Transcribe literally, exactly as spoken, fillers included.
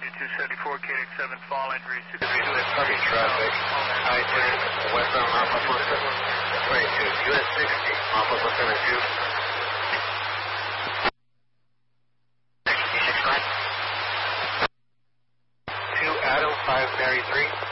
two seventy-four, K X seven, fall injury, six two Heavy traffic, I ten, westbound Alpha four seven, twenty-two, U S sixty, Alpha four seven two. two Adam five Mary three.